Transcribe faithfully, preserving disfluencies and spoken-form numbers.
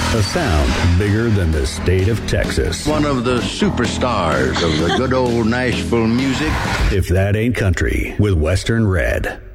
A sound bigger than the state of Texas. One of the superstars of the good old Nashville music. If that ain't country with Western Red.